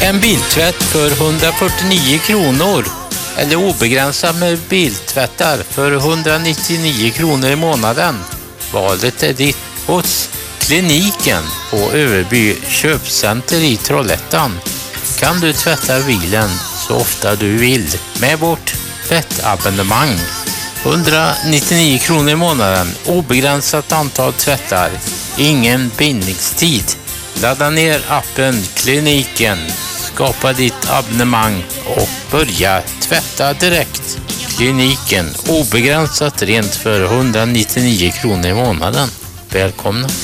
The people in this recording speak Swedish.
En biltvätt för 149 kronor eller obegränsat med biltvättar för 199 kronor i månaden. Valet är ditt hos Kliniken på Överby köpcenter i Trollhättan. Kan du tvätta bilen så ofta du vill med vårt tvättabonnemang. 199 kronor i månaden, obegränsat antal tvättar, ingen bindningstid. Ladda ner appen Kliniken, skapa ditt abonnemang och börja tvätta direkt. Kliniken, obegränsat rent för 199 kronor i månaden. Välkomna!